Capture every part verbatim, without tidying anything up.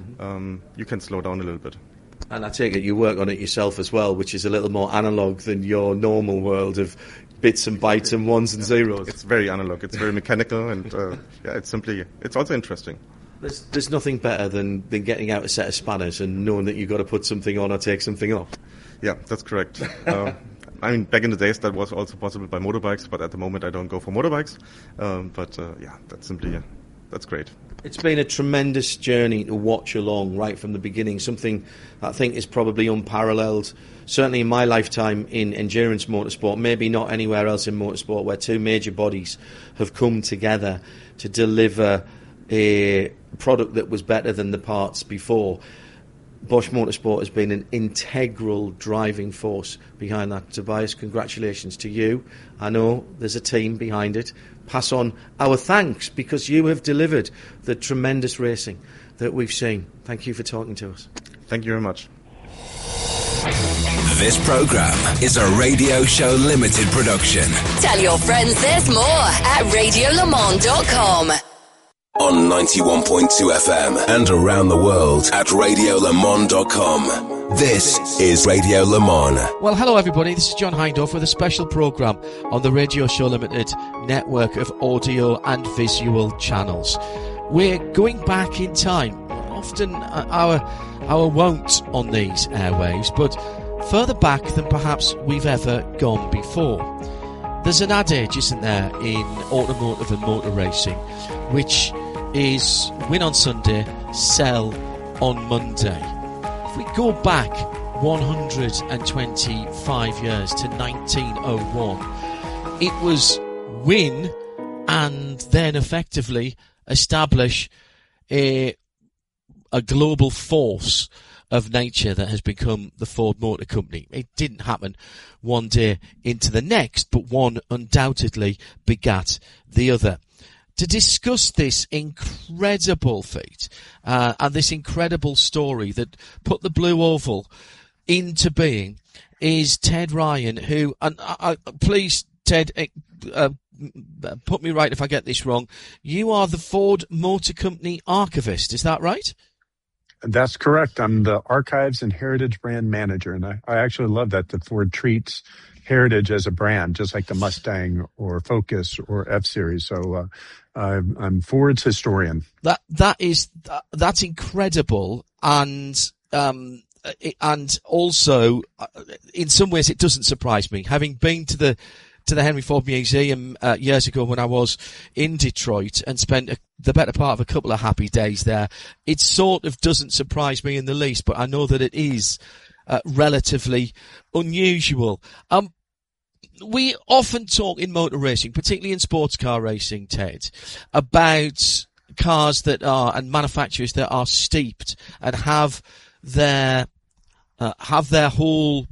um, you can slow down a little bit. And I take it you work on it yourself as well, which is a little more analog than your normal world of bits and bytes and ones and zeros. It's very analog. It's very mechanical, and uh, yeah, it's simply. It's also interesting. There's, there's nothing better than, than getting out a set of spanners and knowing that you've got to put something on or take something off. Yeah, that's correct. uh, I mean, back in the days that was also possible by motorbikes, but at the moment I don't go for motorbikes. Um, but uh, yeah, that's simply. Uh, That's great. It's been a tremendous journey to watch along right from the beginning, something I think is probably unparalleled, certainly in my lifetime in endurance motorsport, maybe not anywhere else in motorsport, where two major bodies have come together to deliver a product that was better than the parts before. Bosch Motorsport has been an integral driving force behind that. Tobias, congratulations to you. I know there's a team behind it. Pass on our thanks, because you have delivered the tremendous racing that we've seen. Thank you for talking to us. Thank you very much. This programme is a Radio Show Limited production. Tell your friends there's more at radio le mans dot com. On ninety-one point two F M and around the world at radio le mans dot com. This is Radio Le Mans. Well, hello everybody, this is John Hindhaugh with a special programme on the Radio Show Limited network of audio and visual channels. We're going back in time, often our, our wont on these airwaves, but further back than perhaps we've ever gone before. There's an adage, isn't there, in automotive and motor racing, which is win on Sunday, sell on Monday. If we go back one hundred twenty-five years to nineteen oh one, it was win and then effectively establish a, a global force of nature that has become the Ford Motor Company. It didn't happen one day into the next, but one undoubtedly begat the other. To discuss this incredible feat uh, and this incredible story that put the Blue Oval into being is Ted Ryan, who, and uh, please, Ted, uh, put me right if I get this wrong, you are the Ford Motor Company archivist, is that right? That's correct. I'm the Archives and Heritage Brand Manager, and I, I actually love that the Ford treats heritage as a brand, just like the Mustang or Focus or F-Series. So uh, I'm, I'm Ford's historian. That that is that's incredible, and um, and also in some ways it doesn't surprise me, having been to the to the Henry Ford Museum uh, years ago when I was in Detroit and spent a, the better part of a couple of happy days there. It sort of doesn't surprise me in the least, but I know that it is uh, relatively unusual. Um, we often talk in motor racing, particularly in sports car racing, Ted, about cars that are, and manufacturers that are steeped and have their, uh, have their whole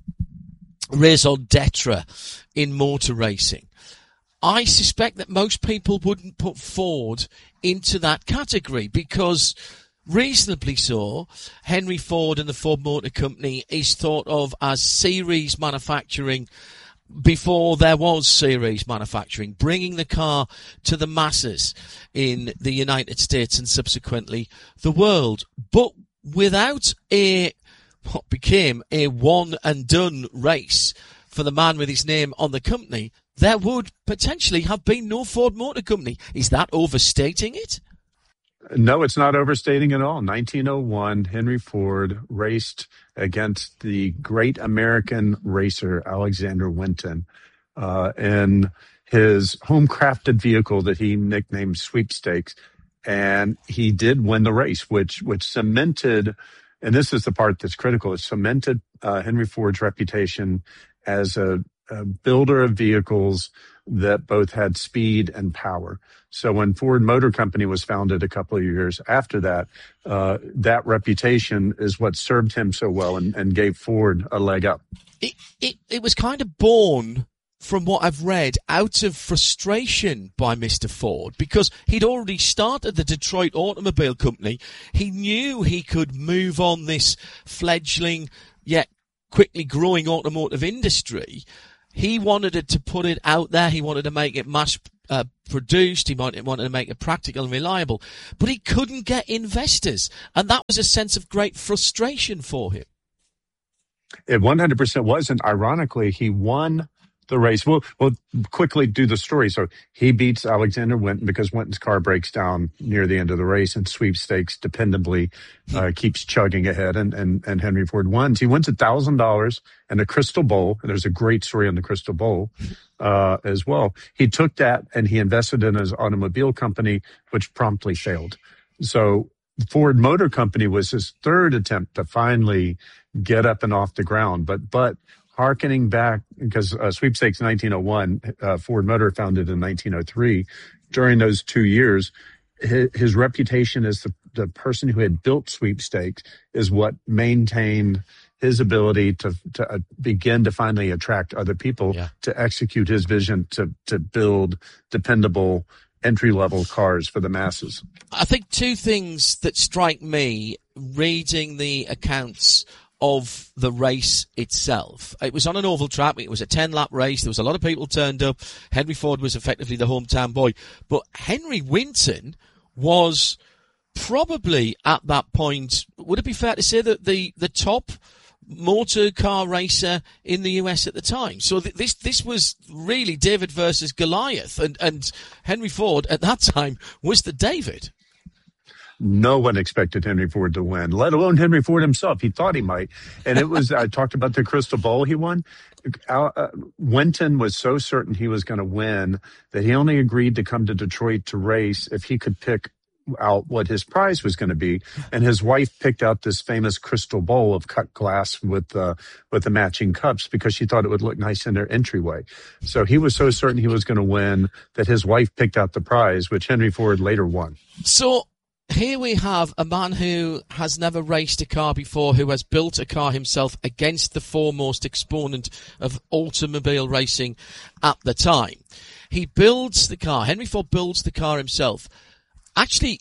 raison d'etre in motor racing. I suspect that most people wouldn't put Ford into that category because, reasonably so, Henry Ford and the Ford Motor Company is thought of as series manufacturing before there was series manufacturing, bringing the car to the masses in the United States and subsequently the world. But without a what became a one and done race for the man with his name on the company, there would potentially have been no Ford Motor Company. Is that overstating it? No, it's not overstating at all. nineteen oh one, Henry Ford raced against the great American racer, Alexander Winton, uh, in his home-crafted vehicle that he nicknamed Sweepstakes. And he did win the race, which, which cemented, and this is the part that's critical, it cemented uh, Henry Ford's reputation as a, a builder of vehicles that both had speed and power. So when Ford Motor Company was founded a couple of years after that, uh, that reputation is what served him so well and, and gave Ford a leg up. It, it, it was kind of born, from what I've read, out of frustration by Mister Ford, because he'd already started the Detroit Automobile Company. He knew he could move on this fledgling yet quickly growing automotive industry. He wanted it to put it out there. He wanted to make it mass uh, produced. He wanted, wanted to make it practical and reliable, but he couldn't get investors, and that was a sense of great frustration for him. It one hundred percent was, and ironically, he won the race. We'll, we'll quickly do the story. So he beats Alexander Winton because Winton's car breaks down near the end of the race, and Sweepstakes dependably uh, keeps chugging ahead, and, and, and Henry Ford wins. He wins one thousand dollars and a crystal bowl, and there's a great story on the crystal bowl uh, as well. He took that and he invested in his automobile company, which promptly failed. So Ford Motor Company was his third attempt to finally get up and off the ground. But, but hearkening back, because uh, Sweepstakes nineteen oh one, uh, Ford Motor founded in nineteen oh three. During those two years, his, his reputation as the, the person who had built Sweepstakes is what maintained his ability to, to uh, begin to finally attract other people yeah. to execute his vision to, to build dependable entry-level cars for the masses. I think two things that strike me reading the accounts of the race itself. It was on an oval track. It was a ten-lap race. There was a lot of people turned up. Henry Ford was effectively the hometown boy. But Henry Winton was probably at that point, would it be fair to say that the, the top motor car racer in the U S at the time? So th- this this was really David versus Goliath, and, and Henry Ford at that time was the David. No one expected Henry Ford to win, let alone Henry Ford himself. He thought he might. And it was, I talked about the crystal bowl he won. Uh, Winton was so certain he was going to win that he only agreed to come to Detroit to race if he could pick out what his prize was going to be. And his wife picked out this famous crystal bowl of cut glass with uh, with the matching cups because she thought it would look nice in their entryway. So he was so certain he was going to win that his wife picked out the prize, which Henry Ford later won. So here we have a man who has never raced a car before, who has built a car himself against the foremost exponent of automobile racing at the time. He builds the car. Henry Ford builds the car himself. Actually,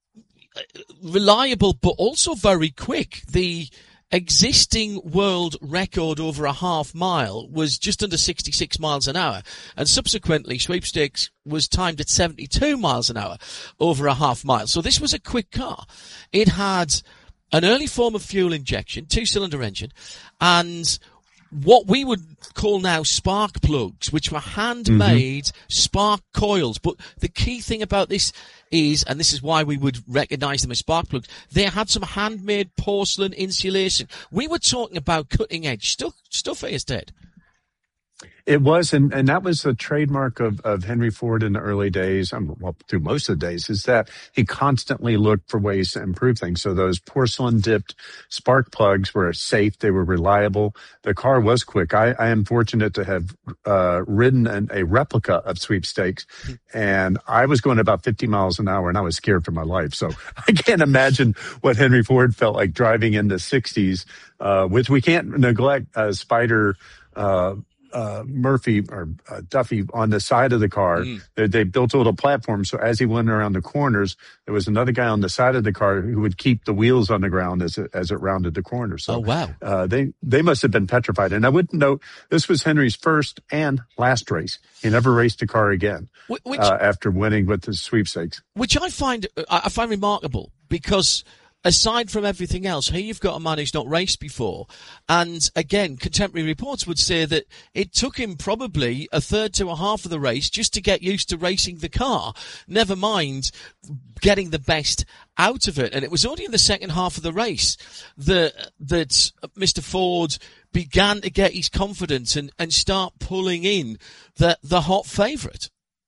reliable, but also very quick. The existing world record over a half mile was just under sixty-six miles an hour. And subsequently, Sweepstakes was timed at seventy-two miles an hour over a half mile. So this was a quick car. It had an early form of fuel injection, two-cylinder engine, and what we would call now spark plugs, which were handmade mm-hmm. spark coils. But the key thing about this is, and this is why we would recognize them as spark plugs, they had some handmade porcelain insulation. We were talking about cutting edge stuff, stuff here, Ted. It was, and, and that was the trademark of, of Henry Ford in the early days, um, well, through most of the days, is that he constantly looked for ways to improve things. So those porcelain-dipped spark plugs were safe. They were reliable. The car was quick. I, I am fortunate to have uh, ridden an, a replica of Sweepstakes, and I was going about fifty miles an hour, and I was scared for my life. So I can't imagine what Henry Ford felt like driving in the sixties, uh, which we can't neglect uh, Spider uh Uh, Murphy or uh, Duffy on the side of the car. Mm. They, they built a little platform, so as he went around the corners, there was another guy on the side of the car who would keep the wheels on the ground as it, as it rounded the corner. So, oh wow! Uh, they they must have been petrified. And I would note this was Henry's first and last race. He never raced a car again which, uh, after winning with the Sweepstakes, which I find I find remarkable because, aside from everything else, here you've got a man who's not raced before. And again, contemporary reports would say that it took him probably a third to a half of the race just to get used to racing the car, never mind getting the best out of it. And it was only in the second half of the race that, that Mister Ford began to get his confidence and, and start pulling in the, the hot favourite.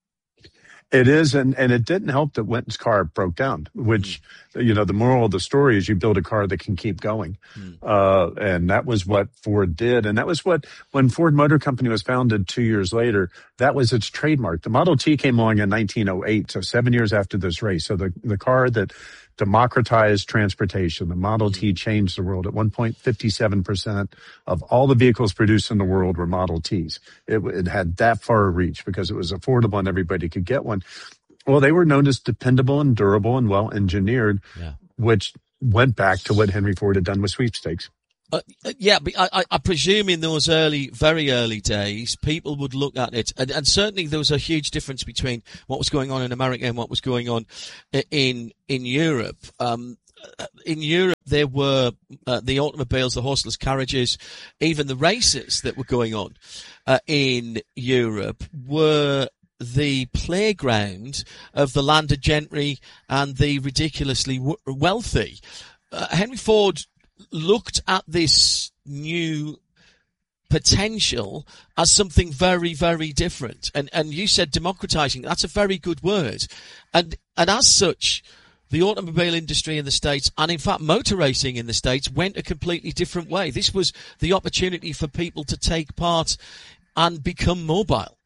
It is, and, and it didn't help that Winton's car broke down, which, mm. you know, the moral of the story is you build a car that can keep going. Mm. Uh, and that was what Ford did. And that was what, when Ford Motor Company was founded two years later, that was its trademark. The Model T came along in nineteen oh eight, so seven years after this race. So the, the car that democratized transportation, the Model T changed the world. At one point, fifty-seven percent of all the vehicles produced in the world were Model Ts. It, it had that far a reach because it was affordable and everybody could get one. Well, they were known as dependable and durable and well engineered, yeah. which went back to what Henry Ford had done with Sweepstakes. Uh, yeah, but I, I presume in those early, very early days, people would look at it, and, and certainly there was a huge difference between what was going on in America and what was going on in in Europe. Um, in Europe, there were uh, the automobiles, the horseless carriages, even the races that were going on uh, in Europe were the playground of the landed gentry and the ridiculously w- wealthy. Uh, Henry Ford looked at this new potential as something very, very different. And and you said democratizing. That's a very good word. And and as such, the automobile industry in the States, and in fact motor racing in the States, went a completely different way. This was the opportunity for people to take part and become mobile.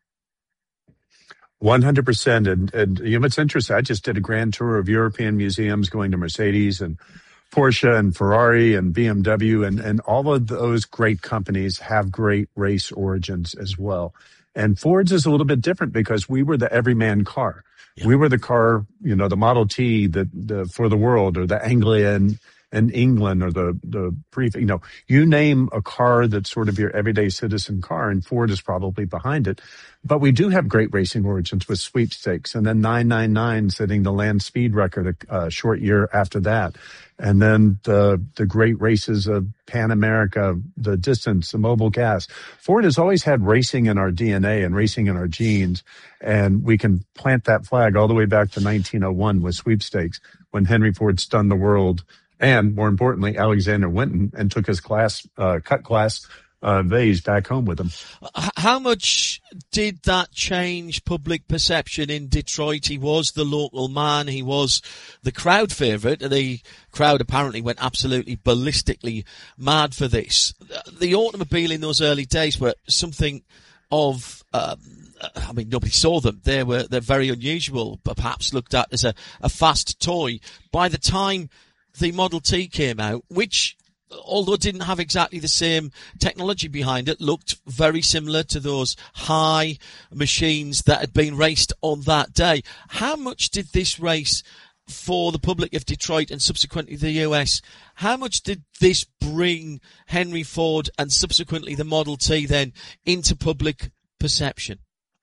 one hundred percent. And, and you know, it's interesting. I just did a grand tour of European museums, going to Mercedes and Porsche and Ferrari and B M W, and, and all of those great companies have great race origins as well. And Ford's is a little bit different because we were the everyman car. Yeah. We were the car, you know, the Model T the, the, for the world, or the Anglia in, in England, or the, the pre, you know, you name a car that's sort of your everyday citizen car, and Ford is probably behind it. But we do have great racing origins with sweepstakes, and then nine nine nine setting the land speed record a, a short year after that. And then the the great races of Pan America, the distance, the mobile gas. Ford has always had racing in our D N A and racing in our genes. And we can plant that flag all the way back to nineteen oh one with sweepstakes, when Henry Ford stunned the world, and more importantly, Alexander Winton, and took his class, uh, cut class uh, vase back home with him. How much did that change public perception in Detroit? He was the local man. He was the crowd favourite. The crowd apparently went absolutely ballistically mad for this. The automobile in those early days were something of, um, I mean, nobody saw them. They were, they're very unusual, perhaps looked at as a, a fast toy. By the time the Model T came out, which, although it didn't have exactly the same technology behind it, looked very similar to those high machines that had been raced on that day. How much did this race for the public of Detroit and subsequently the U S, how much did this bring Henry Ford and subsequently the Model T then into public perception?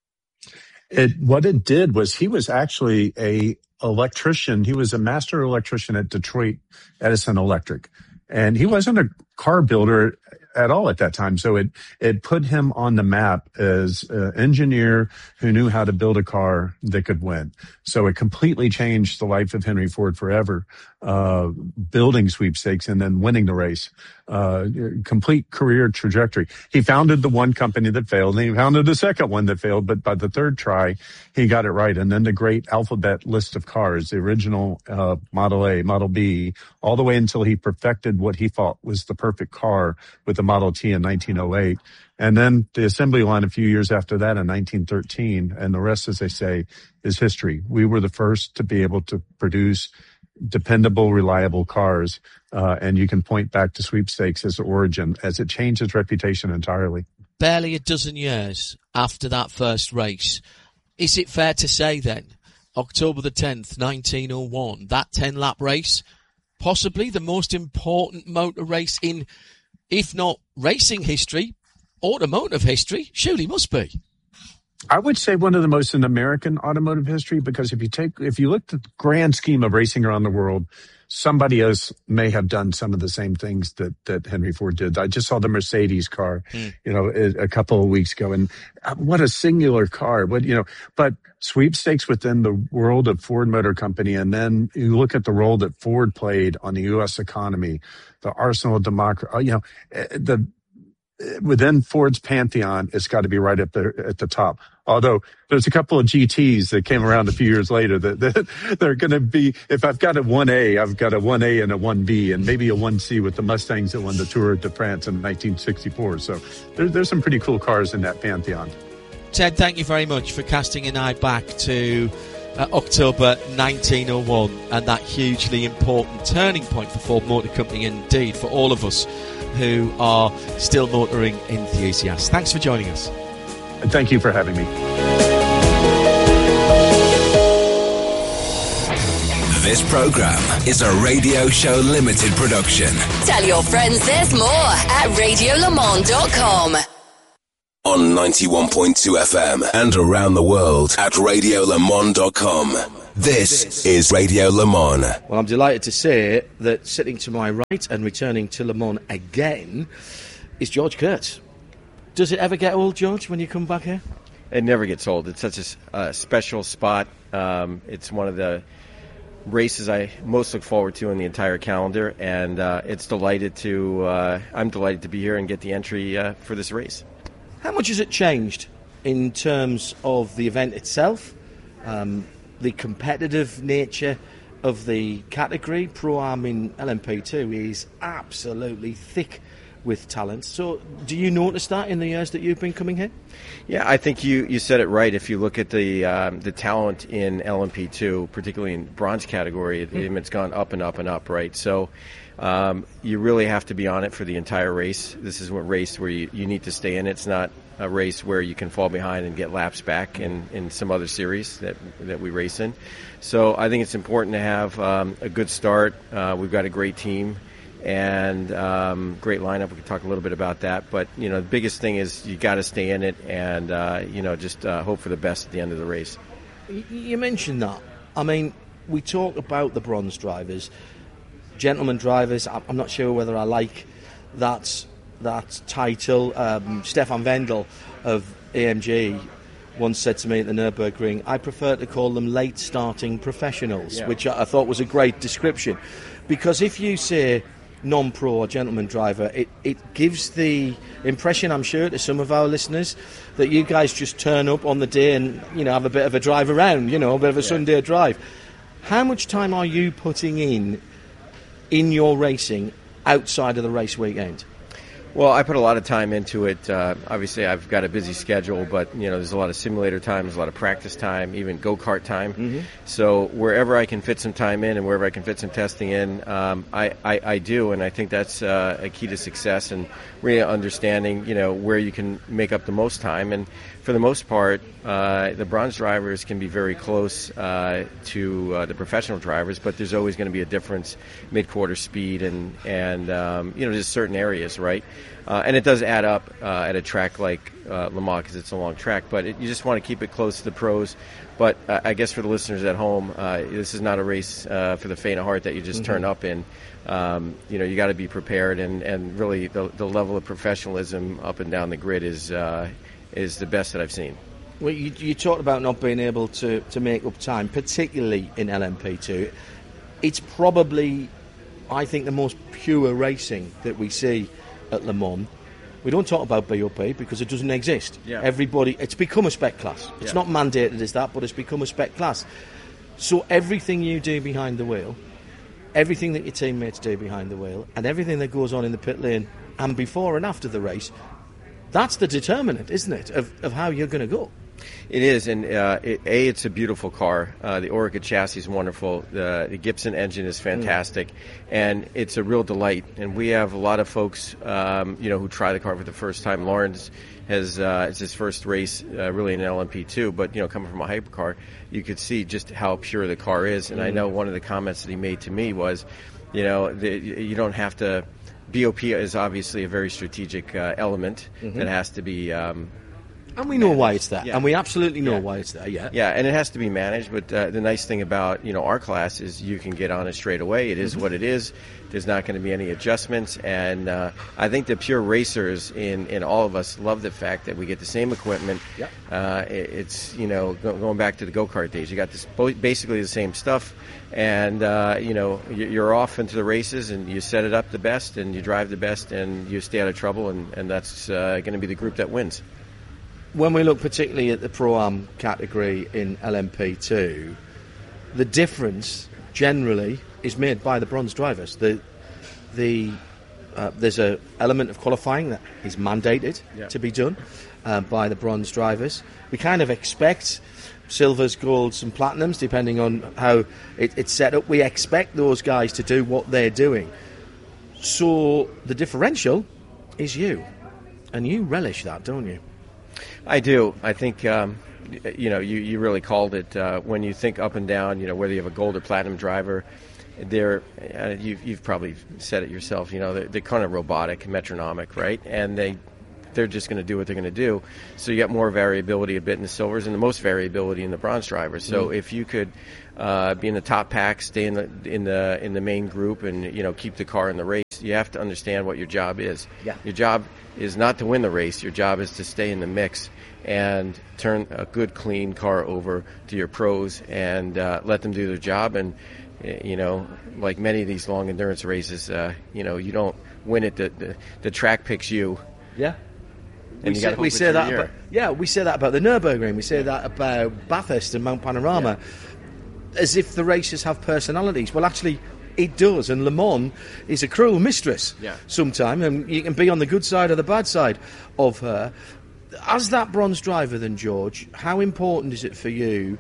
It, what it did was, he was actually a electrician. He was a master electrician at Detroit Edison Electric. And he wasn't a car builder at all at that time. So it, it put him on the map as an engineer who knew how to build a car that could win. So it completely changed the life of Henry Ford forever, uh, building sweepstakes and then winning the race. Uh, complete career trajectory. He founded the one company that failed, and he founded the second one that failed, but by the third try, he got it right. And then the great alphabet list of cars, the original, uh, Model A, Model B, all the way until he perfected what he thought was the perfect car with the Model T in nineteen oh eight. And then the assembly line a few years after that in nineteen thirteen. And the rest, as they say, is history. We were the first to be able to produce dependable, reliable cars. Uh, and you can point back to sweepstakes as the origin, as it changed its reputation entirely. Barely a dozen years after that first race, is it fair to say then, October the tenth, nineteen oh one, that ten-lap race, possibly the most important motor race in, if not racing history, automotive history? Surely must be. I would say one of the most in American automotive history, because if you take, if you look at the grand scheme of racing around the world, somebody else may have done some of the same things that, that Henry Ford did. I just saw the Mercedes car, mm. you know, a, a couple of weeks ago, and what a singular car. What, you know, but sweepstakes within the world of Ford Motor Company. And then you look at the role that Ford played on the U S economy, the arsenal of democracy, you know, the, within Ford's pantheon, it's got to be right up there at the top. Although there's a couple of G Ts that came around a few years later that, that they're going to be, if I've got a one A, I've got a one A and a one B and maybe a one C with the Mustangs that won the Tour de France in nineteen sixty-four. So there, there's some pretty cool cars in that pantheon. Ted, thank you very much for casting an eye back to uh, October nineteen oh one and that hugely important turning point for Ford Motor Company, and indeed for all of us who are still motoring enthusiasts. Thanks for joining us. And thank you for having me. This program is a Radio Show Limited production. Tell your friends there's more at radio le mans dot com. On ninety-one point two F M and around the world at radio le mans dot com. This is Radio Le Mans. Well, I'm delighted to say that sitting to my right and returning to Le Mans again is George Kurtz. Does it ever get old, George, when you come back here? It never gets old. It's such a uh, special spot. Um, it's one of the races I most look forward to in the entire calendar, and uh, it's delighted to. Uh, I'm delighted to be here and get the entry uh, for this race. How much has it changed in terms of the event itself, um, the competitive nature of the category? Pro-Am in L M P two is absolutely thick with talent. So do you notice that in the years that you've been coming here? Yeah, I think you, you said it right. If you look at the um, the talent in L M P two, particularly in bronze category, it, mm. it's gone up and up and up, right? So um, you really have to be on it for the entire race. This is what race where you, you need to stay in. It's not a race where you can fall behind and get laps back in, in some other series that that we race in. So I think it's important to have um, a good start. Uh, we've got a great team and um, great lineup. We can talk a little bit about that. But, you know, the biggest thing is you got to stay in it and, uh, you know, just uh, hope for the best at the end of the race. You mentioned that. I mean, we talk about the bronze drivers, gentlemen drivers. I'm not sure whether I like that that title. Um, Stefan Wendel of A M G once said to me at the Nürburgring, I prefer to call them late starting professionals, yeah. which I thought was a great description. Because if you say non-pro or gentleman driver, it, it gives the impression, I'm sure, to some of our listeners that you guys just turn up on the day and, you know, have a bit of a drive around, you know, a bit of a yeah. Sunday drive. How much time are you putting in in your racing outside of the race weekend? Well, I put a lot of time into it. Uh, obviously, I've got a busy schedule, but, you know, there's a lot of simulator time, there's a lot of practice time, even go-kart time. Mm-hmm. So wherever I can fit some time in and wherever I can fit some testing in, um, I, I, I do, and I think that's uh, a key to success and really understanding, you know, where you can make up the most time. And for the most part, uh, the bronze drivers can be very close uh, to uh, the professional drivers, but there's always going to be a difference mid-quarter speed and, and um, you know, just certain areas, right? Uh, and it does add up uh, at a track like uh, Le Mans because it's a long track, but it, you just want to keep it close to the pros. But uh, I guess for the listeners at home, uh, this is not a race uh, for the faint of heart that you just mm-hmm. turn up in. Um, you know, you got to be prepared, and, and really the, the level of professionalism up and down the grid is uh, is the best that I've seen. Well, you, you talked about not being able to, to make up time, particularly in L M P two. It's probably, I think, the most pure racing that we see at Le Mans. We don't talk about B O P because it doesn't exist. Yeah. Everybody, it's become a spec class. It's yeah. not mandated as that, but it's become a spec class. So everything you do behind the wheel, everything that your teammates do behind the wheel, and everything that goes on in the pit lane and before and after the race, that's the determinant, isn't it, of, of how you're going to go. It is, and uh, it, A, it's a beautiful car. Uh, the Orica chassis is wonderful. The, the Gibson engine is fantastic, mm. and it's a real delight. And we have a lot of folks, um, you know, who try the car for the first time. Lawrence has uh, it's his first race uh, really in an L M P two, but you know, coming from a hypercar, you could see just how pure the car is. And mm. I know one of the comments that he made to me was, you know, the, you don't have to. B O P is obviously a very strategic uh, element mm-hmm. that has to be. Um, And we know managed. why it's there, yeah. and we absolutely know yeah. why it's there, yeah. Yeah, and it has to be managed, but uh, the nice thing about, you know, our class is you can get on it straight away. It is mm-hmm. what it is. There's not going to be any adjustments, and uh, I think the pure racers in, in all of us love the fact that we get the same equipment. Yep. Uh, it, it's, you know, go, going back to the go-kart days, you got this basically the same stuff, and, uh, you know, you're off into the races, and you set it up the best, and you drive the best, and you stay out of trouble, and, and that's uh, going to be the group that wins. When we look particularly at the Pro-Am category in L M P two, the difference generally is made by the bronze drivers. The the uh, there's a element of qualifying that is mandated yeah. to be done uh, by the bronze drivers. We kind of expect silvers, golds and platinums depending on how it, it's set up. We expect those guys to do what they're doing. So the differential is you, and you relish that, don't you? I do. I think, um, you know, you, you really called it. Uh, when you think up and down, you know, whether you have a gold or platinum driver, they're uh, you've, you've probably said it yourself. You know, they're, they're kind of robotic, metronomic, right? And they they're just going to do what they're going to do. So you get more variability a bit in the silvers and the most variability in the bronze drivers. So mm. if you could uh, be in the top pack, stay in the in the in the main group, and you know keep the car in the race, you have to understand what your job is. Yeah. Your job is not to win the race. Your job is to stay in the mix and turn a good, clean car over to your pros and uh, let them do their job. And you know, like many of these long endurance races, uh, you know, you don't win it. The the, the track picks you. Yeah. And we you say, we say that about, yeah, we say that about the Nürburgring. We say that about Bathurst and Mount Panorama, yeah. as if the races have personalities. Well, actually, it does. And Le Mans is a cruel mistress yeah. sometimes, and you can be on the good side or the bad side of her. As that bronze driver, then, George, how important is it for you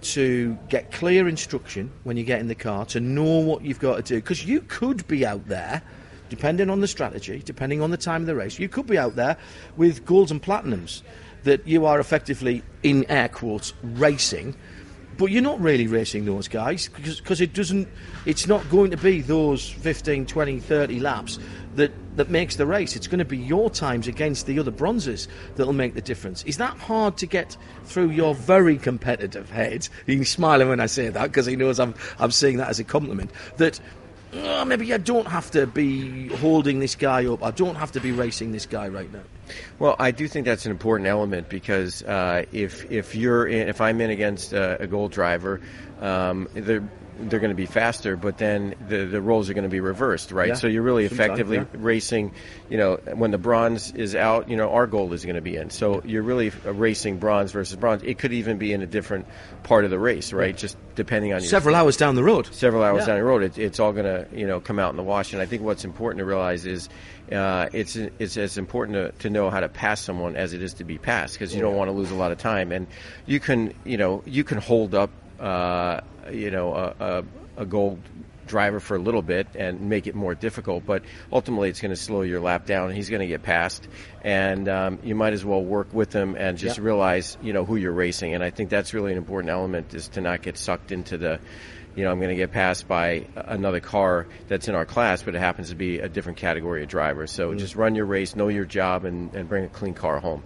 to get clear instruction when you get in the car, to know what you've got to do? Because you could be out there, depending on the strategy, depending on the time of the race, you could be out there with golds and platinums that you are effectively, in air quotes, racing, but you're not really racing those guys because because it doesn't, it's not going to be those fifteen, twenty, thirty laps that, that makes the race. It's going to be your times against the other bronzes that'll make the difference. Is that hard to get through your very competitive head? He's smiling when I say that because he knows I'm I'm saying that as a compliment. That Oh, maybe I don't have to be holding this guy up. I don't have to be racing this guy right now. Well, I do think that's an important element because uh, if if you're in, if I'm in against uh, a gold driver, um, they're they're going to be faster, but then the the roles are going to be reversed, right? Yeah. So you're really effectively Sometimes, yeah. racing. You know, when the bronze is out, you know, our gold is going to be in. So you're really racing bronze versus bronze. It could even be in a different part of the race, right? Just depending on your several hours down the road. Several hours yeah. down the road, it, it's all going to you know come out in the wash. And I think what's important to realize is uh, it's it's as important to, to know how to pass someone as it is to be passed because you yeah. don't want to lose a lot of time. And you can you know you can hold up uh, you know a, a, a gold driver for a little bit and make it more difficult, but ultimately it's going to slow your lap down and he's going to get passed, and um, you might as well work with him and just yeah. realize you know who you're racing. And I think that's really an important element, is to not get sucked into the you know I'm going to get passed by another car that's in our class but it happens to be a different category of driver. So mm. just run your race, know your job, and, and bring a clean car home.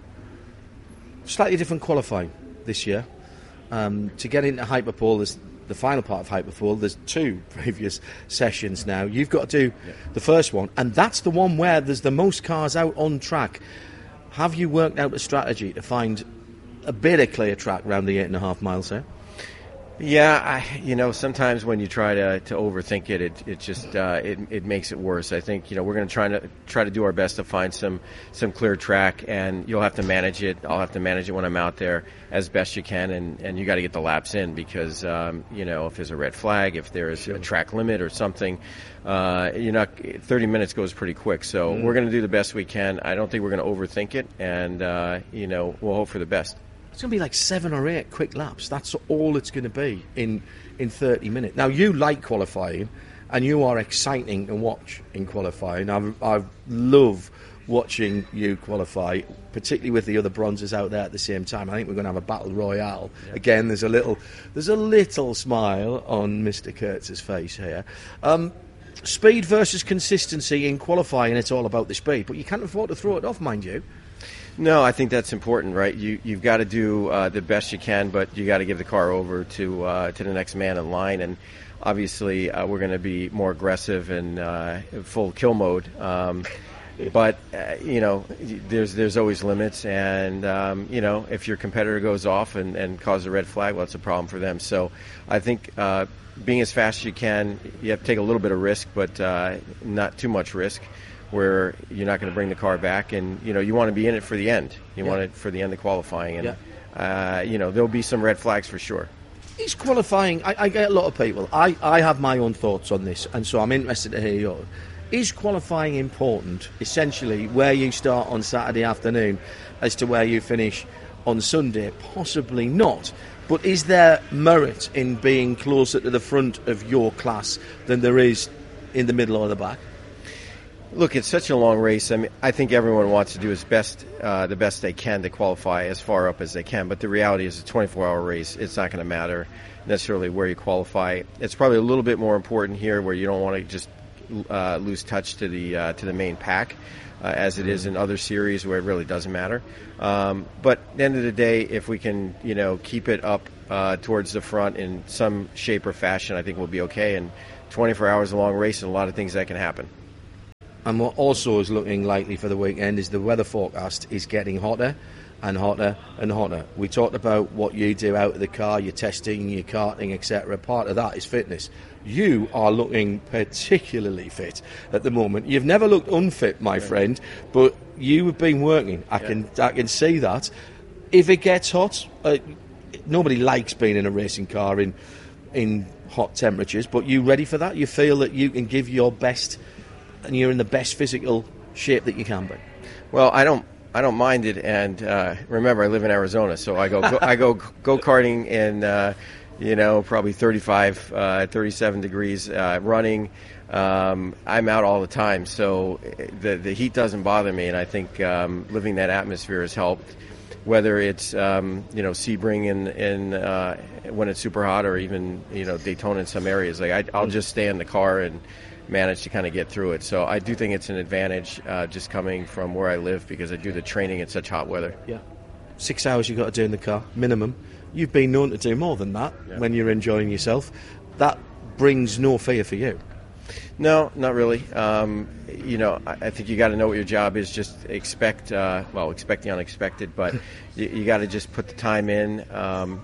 Slightly different qualifying this year. Um, to get into Hyperpole, there's the final part of Hyperpole, there's two previous sessions now. You've got to do yeah. the first one, and that's the one where there's the most cars out on track. Have you worked out a strategy to find a bit of clear track around the eight and a half miles there? Yeah, I, you know, sometimes when you try to, to overthink it, it it just uh, it it makes it worse. I think you know we're going to try to try to do our best to find some some clear track, and you'll have to manage it. I'll have to manage it when I'm out there as best you can, and, and you got to get the laps in because um, you know if there's a red flag, if there's sure. a track limit or something, uh, you're not thirty minutes goes pretty quick. So mm. we're going to do the best we can. I don't think we're going to overthink it, and uh, you know we'll hope for the best. It's going to be like seven or eight quick laps. That's all it's going to be in, in thirty minutes. Now, you like qualifying, and you are exciting to watch in qualifying. I, I love watching you qualify, particularly with the other bronzes out there at the same time. I think we're going to have a battle royale. Yeah. Again, there's a little there's a little smile on Mister Kurtz's face here. Um, speed versus consistency in qualifying, it's all about the speed, but you can't afford to throw it off, mind you. No, I think that's important, right? You you've got to do uh, the best you can, but you got to give the car over to uh, to the next man in line. And obviously, uh, we're going to be more aggressive and uh, full kill mode. Um, but uh, you know, there's there's always limits, and um, you know, if your competitor goes off and, and causes a red flag, well, that's a problem for them. So I think uh, being as fast as you can, you have to take a little bit of risk, but uh, not too much risk, where you're not going to bring the car back, and you know you want to be in it for the end. You yeah. want it for the end of qualifying, and yeah. uh, you know there'll be some red flags for sure. Is qualifying? I, I get a lot of people. I, I have my own thoughts on this, and so I'm interested to hear yours. Is qualifying important, essentially, where you start on Saturday afternoon as to where you finish on Sunday? Possibly not. But is there merit in being closer to the front of your class than there is in the middle or the back? Look, it's such a long race. I mean, I think everyone wants to do his best, uh, the best they can to qualify as far up as they can. But the reality is, a twenty-four hour race, it's not going to matter necessarily where you qualify. It's probably a little bit more important here, where you don't want to just uh, lose touch to the uh, to the main pack, uh, as it is in other series where it really doesn't matter. Um, but at the end of the day, if we can, you know, keep it up uh, towards the front in some shape or fashion, I think we'll be okay. And twenty-four hours a long race, and a lot of things that can happen. And what also is looking likely for the weekend is the weather forecast is getting hotter and hotter and hotter. We talked about what you do out of the car, your testing, your karting, et cetera. Part of that is fitness. You are looking particularly fit at the moment. You've never looked unfit, my friend, but you have been working. I can I can see that. If it gets hot, uh, nobody likes being in a racing car in in hot temperatures, but you ready for that? You feel that you can give your best, and you're in the best physical shape that you can be? Well, I don't. I don't mind it, and uh, remember, I live in Arizona, so I go, go I go go karting in, uh, you know, probably thirty-five, uh, thirty-seven degrees, uh, running. Um, I'm out all the time, so the the heat doesn't bother me, and I think um, living that atmosphere has helped. Whether it's um, you know Sebring in in uh, when it's super hot, or even you know Daytona in some areas, like I, I'll just stay in the car and manage to kind of get through it. So I do think it's an advantage uh, just coming from where I live, because I do the training in such hot weather. Yeah. Six hours you've got to do in the car, minimum. You've been known to do more than that yeah. when you're enjoying yourself. That brings no fear for you. No, not really. Um, you know, I, I think you got to know what your job is. Just expect, uh, well, expect the unexpected, but you, you got to just put the time in. Um,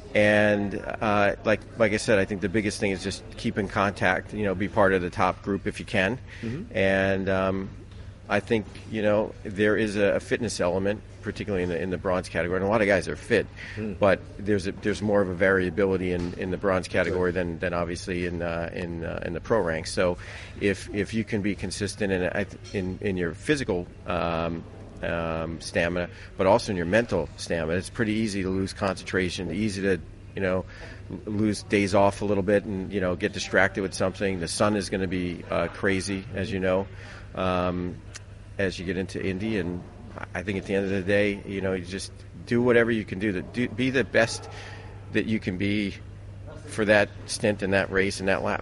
And uh, like like I said, I think the biggest thing is just keep in contact. You know, be part of the top group if you can. Mm-hmm. And um, I think you know there is a, a fitness element, particularly in the in the bronze category. And a lot of guys are fit, mm. but there's a, there's more of a variability in, in the bronze category than, than obviously in uh, in uh, in the pro ranks. So if if you can be consistent in in in your physical Um, Um, stamina, but also in your mental stamina, it's pretty easy to lose concentration, easy to, you know, lose days off a little bit and, you know, get distracted with something. The sun is going to be uh, crazy, as you know, um, as you get into Indy. And I think at the end of the day, you know, you just do whatever you can do to do, be the best that you can be for that stint in that race and that lap.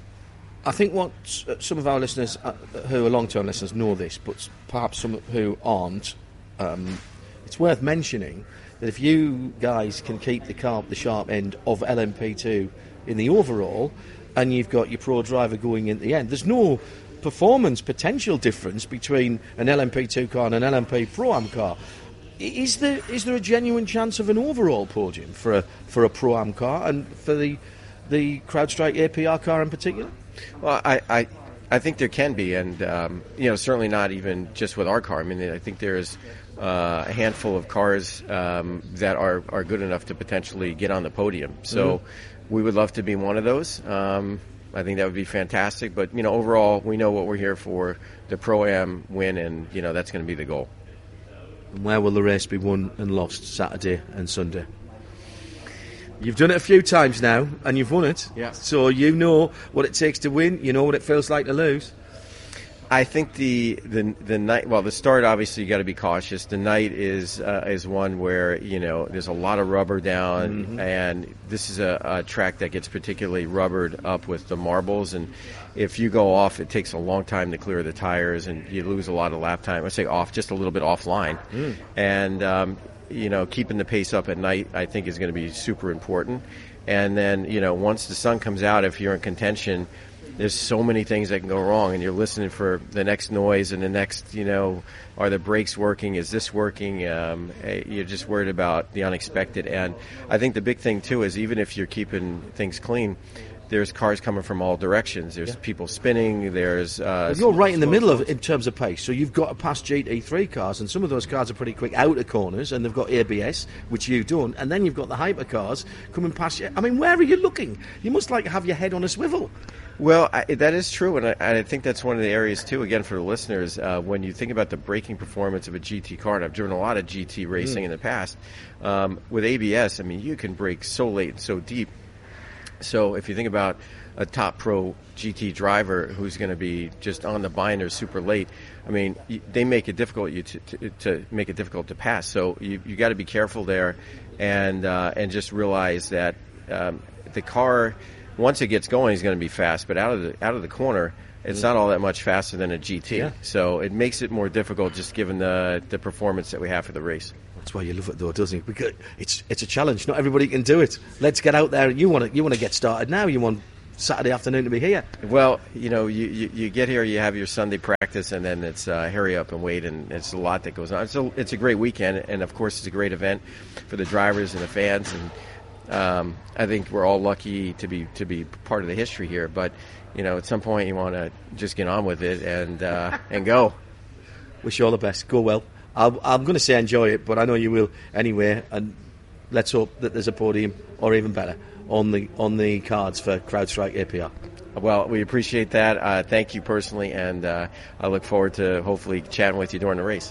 I think what some of our listeners uh, who are long-term listeners know this, but perhaps some who aren't, um, it's worth mentioning that if you guys can keep the car at the sharp end of L M P two in the overall, and you've got your pro driver going in at the end, there's no performance potential difference between an L M P two car and an L M P Pro-Am car. Is there is there a genuine chance of an overall podium for a for a Pro-Am car and for the the CrowdStrike A P R car in particular? Well, I, I, I think there can be, and um, you know, certainly not even just with our car. I mean, I think there's uh, a handful of cars um, that are, are good enough to potentially get on the podium. So mm-hmm. we would love to be one of those. Um, I think that would be fantastic. But you know, overall, we know what we're here for: the Pro-Am win, and you know, that's going to be the goal. And where will the race be won and lost Saturday and Sunday? You've done it a few times now, and you've won it. Yeah. So you know what it takes to win. You know what it feels like to lose. I think the the the night. Well, the start obviously you got to be cautious. The night is uh, is one where you know there's a lot of rubber down, mm-hmm. and this is a, a track that gets particularly rubbered up with the marbles. And if you go off, it takes a long time to clear the tires, and you lose a lot of lap time. I say off, just a little bit offline, mm. and. Um, You know, keeping the pace up at night, I think, is going to be super important. And then, you know, once the sun comes out, if you're in contention, there's so many things that can go wrong, and you're listening for the next noise and the next, you know, are the brakes working? Is this working? Um, you're just worried about the unexpected. And I think the big thing, too, is even if you're keeping things clean, there's cars coming from all directions. There's yeah. people spinning. There's uh, well, you're right in the middle of it in terms of pace. So you've got to pass G T three cars, and some of those cars are pretty quick out of corners, and they've got A B S, which you don't. And then you've got the hypercars coming past you. I mean, where are you looking? You must like have your head on a swivel. Well, I, that is true, and I, I think that's one of the areas too. Again, for the listeners, uh, when you think about the braking performance of a G T car, and I've driven a lot of G T racing mm. in the past, um, with A B S, I mean, you can brake so late and so deep. So if you think about a top pro G T driver who's going to be just on the binder super late, I mean, they make it difficult you to, to, to make it difficult to pass. So you you got to be careful there, and uh, and just realize that um, the car, once it gets going, is going to be fast, but out of the out of the corner, it's not all that much faster than a G T. Yeah. So it makes it more difficult, just given the the performance that we have for the race. That's why you love it, though, doesn't it? Because it's it's a challenge. Not everybody can do it. Let's get out there. You want to you want to get started now. You want Saturday afternoon to be here. Well, you know, you, you, you get here, you have your Sunday practice, and then it's uh, hurry up and wait, and it's a lot that goes on. It's a, it's a great weekend, and of course, it's a great event for the drivers and the fans, and um, I think we're all lucky to be to be part of the history here. But you know, at some point, you want to just get on with it and uh, and go. Wish you all the best. Go well. I'll, I'm going to say enjoy it, but I know you will anyway. And let's hope that there's a podium, or even better, on the on the cards for CrowdStrike A P R. Well, we appreciate that. Uh, thank you personally, and uh, I look forward to hopefully chatting with you during the race.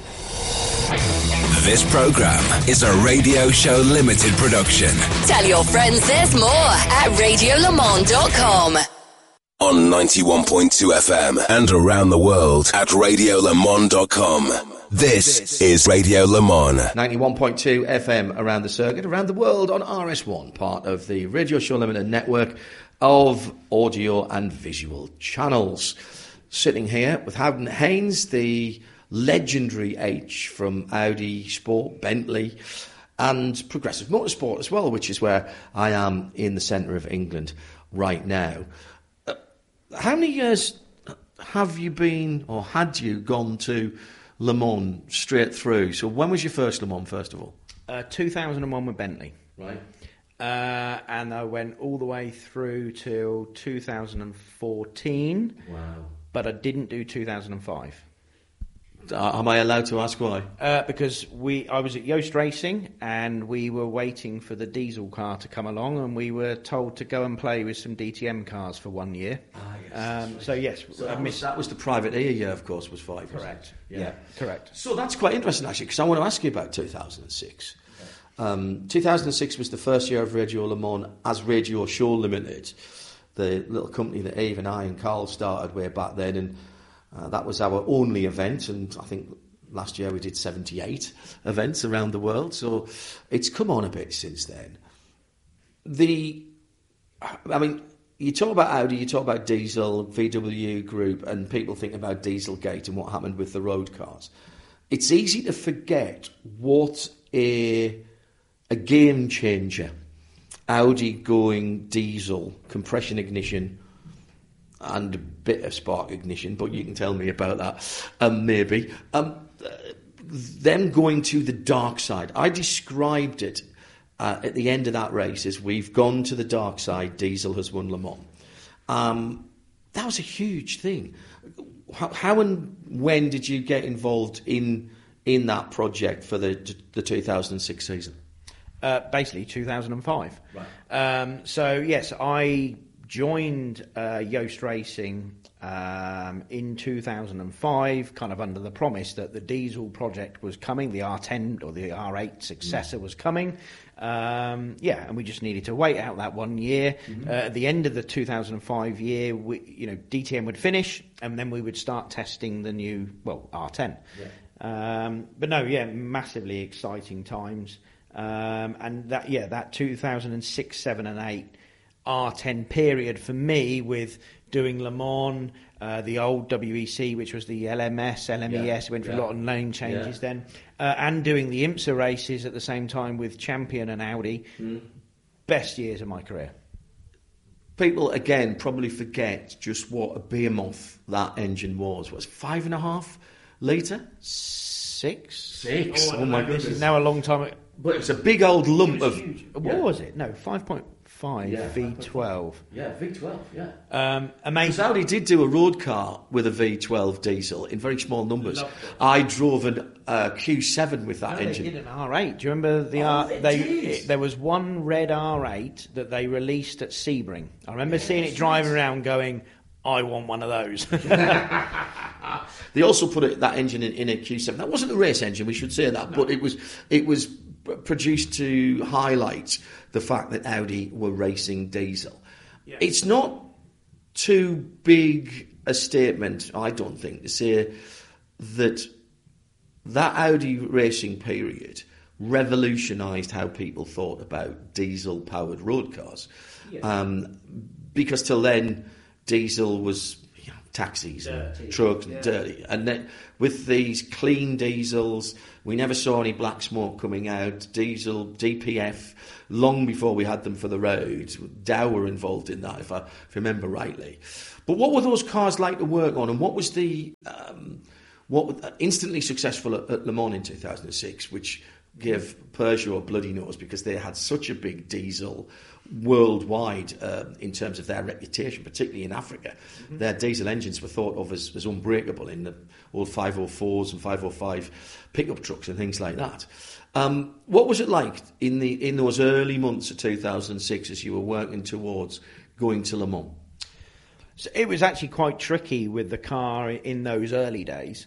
This program is a Radio Show Limited production. Tell your friends there's more at radio le mans dot com. On ninety-one point two F M and around the world at radio le mans dot com. This is Radio Le Mans. ninety-one point two F M around the circuit, around the world on R S one, part of the Radio Show Limited network of audio and visual channels. Sitting here with Howden Haynes, the legendary H from Audi Sport, Bentley, and Progressive Motorsport as well, which is where I am in the centre of England right now. Uh, how many years have you been, or had you gone to Le Mans straight through? So when was your first Le Mans, first of all? Uh, two thousand one with Bentley. Right. Uh, and I went all the way through till two thousand fourteen. Wow. But I didn't do two thousand five. Uh, am I allowed to ask why? Uh, because we, I was at Yost Racing, and we were waiting for the diesel car to come along, and we were told to go and play with some D T M cars for one year. Ah, yes. Um, so yes, so I that, missed. Was, that was the privateer year, of course, was five. Correct. Yeah. yeah, correct. So that's quite interesting, actually, because I want to ask you about two thousand six. Um, two thousand six was the first year of Radio Le Mans as Radio Show Limited, the little company that Eve and I and Carl started way back then, and uh, that was our only event, and I think last year we did seventy-eight events around the world, so it's come on a bit since then. The, I mean, you talk about Audi, you talk about Diesel, V W Group, and people think about Dieselgate and what happened with the road cars. It's easy to forget what a a game changer Audi going diesel, compression ignition, and a bit of spark ignition, but you can tell me about that, um, maybe. Um, uh, them going to the dark side. I described it uh, at the end of that race as we've gone to the dark side, Diesel has won Le Mans. Um, that was a huge thing. How, how and when did you get involved in in that project for the the two thousand six season? Uh, basically, two thousand five. Right. Um, so, yes, I joined uh, Yost Racing um, in two thousand five, kind of under the promise that the diesel project was coming, the R ten or the R eight successor mm. was coming. Um, yeah, and we just needed to wait out that one year. Mm-hmm. Uh, at the end of the two thousand five year, we, you know, D T M would finish, and then we would start testing the new, well, R ten. Yeah. Um, but no, yeah, massively exciting times. Um, and that, yeah, that two thousand six, seven, and eight R ten period for me, with doing Le Mans, uh, the old W E C, which was the L M S, L M E S, yeah. went through yeah. a lot of name changes yeah. then, uh, and doing the IMSA races at the same time with Champion and Audi. Mm. Best years of my career. People, again, probably forget just what a behemoth that engine was. Was five and a half litre? Six? Six. Oh, oh my goodness. This is now a long time ago. But it was a big old lump of... Huge. What yeah. was it? No, five point five yeah, V twelve. Yeah, V twelve, yeah. Um, amazing. Audi did do a road car with a V twelve diesel in very small numbers. I drove an uh, Q seven with that no, engine. They did an R eight. Do you remember the oh, R... They they it, There was one red R eight that they released at Sebring. I remember yes, seeing it driving yes. around going, I want one of those. They also put it, that engine in, in a Q seven. That wasn't a race engine, we should say that, no. but it was it was produced to highlight the fact that Audi were racing diesel. Yeah. It's not too big a statement, I don't think, to say that that Audi racing period revolutionised how people thought about diesel-powered road cars. Yeah. Um, because till then, diesel was you know, taxis, Dirty. and trucks, Yeah. dirty. And then with these clean diesels, we never saw any black smoke coming out. Diesel, D P F, long before we had them for the road. Dow were involved in that, if I, if I remember rightly. But what were those cars like to work on, and what was the um, what was instantly successful at, at Le Mans in two thousand six, which gave Peugeot a bloody nose because they had such a big diesel worldwide uh, in terms of their reputation, particularly in Africa. Mm-hmm. Their diesel engines were thought of as, as unbreakable in the old five oh fours and five oh five pickup trucks and things like that. Um, what was it like in the in those early months of two thousand six as you were working towards going to Le Mans? So it was actually quite tricky with the car in those early days.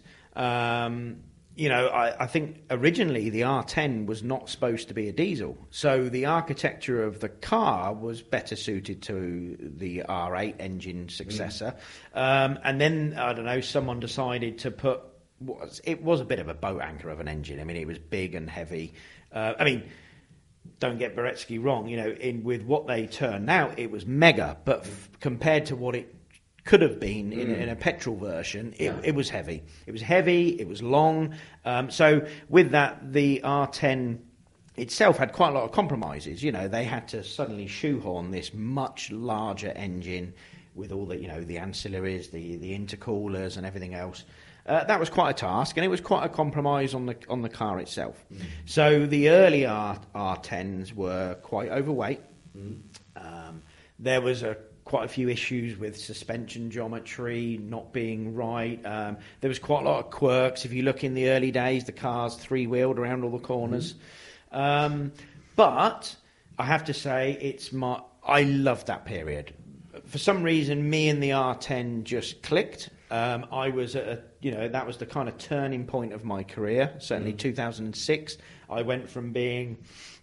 Um, you know, I, I think originally the R ten was not supposed to be a diesel. So the architecture of the car was better suited to the R eight engine successor. Mm. Um, and then, I don't know, someone decided to put... Was, it was a bit of a boat anchor of an engine. I mean, it was big and heavy. Uh, I mean... Don't get Beretsky wrong, you know, in with what they turned out, it was mega, but f- compared to what it could have been in, mm. in a petrol version, it, yeah. it was heavy. It was heavy, it was long. Um, so with that, the R ten itself had quite a lot of compromises. You know, they had to suddenly shoehorn this much larger engine with all the, you know, the ancillaries, the, the intercoolers and everything else. Uh, that was quite a task, and it was quite a compromise on the on the car itself. Mm. So the early R, R10s were quite overweight. Mm. Um, there was a quite a few issues with suspension geometry not being right. Um, there was quite a lot of quirks. If you look in the early days, the car's three-wheeled around all the corners. Mm. Um, but I have to say, it's my I loved that period. For some reason, me and the R ten just clicked. Um, I was at a, you know, that was the kind of turning point of my career. Certainly, mm. two thousand six, I went from being.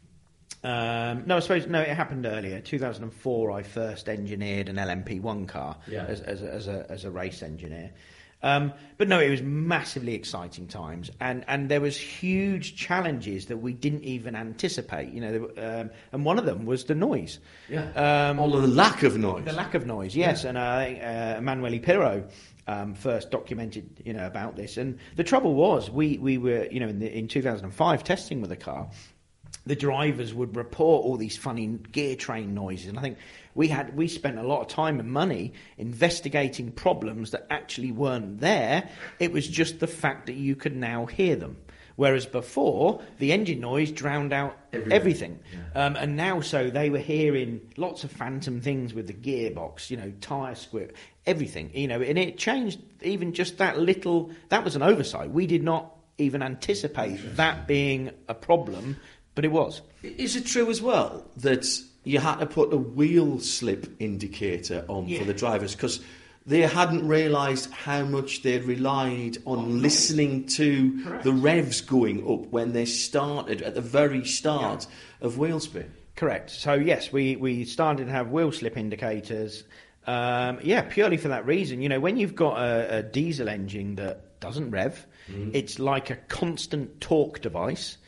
Um, no, I suppose no. It happened earlier. two thousand four, I first engineered an L M P one car yeah. as, as, a, as a as a race engineer. Um, but no, it was massively exciting times, and, and there was huge challenges that we didn't even anticipate. You know, there were, um, and one of them was the noise. Yeah. Um, All of the lack of noise. The lack of noise, yes. Yeah. And I think uh, Emanuele Pirro um, first documented, you know, about this. And the trouble was, we we were, you know, in the, in two thousand five testing with the car. The drivers would report all these funny gear train noises, and I think we had we spent a lot of time and money investigating problems that actually weren't there. It was just the fact that you could now hear them, whereas before the engine noise drowned out Everywhere. everything. Yeah. Um, and now, so they were hearing lots of phantom things with the gearbox, you know, tyre squeak, everything, you know, and it changed even just that little. That was an oversight. We did not even anticipate that being a problem. But it was. Is it true as well that you had to put a wheel slip indicator on yeah. for the drivers because they hadn't realised how much they'd relied on oh, listening to Correct. the revs going up when they started at the very start yeah. of wheel spin? Correct. So yes, we, we started to have wheel slip indicators. Um, yeah, purely for that reason. You know, when you've got a, a diesel engine that doesn't rev, mm. it's like a constant torque device.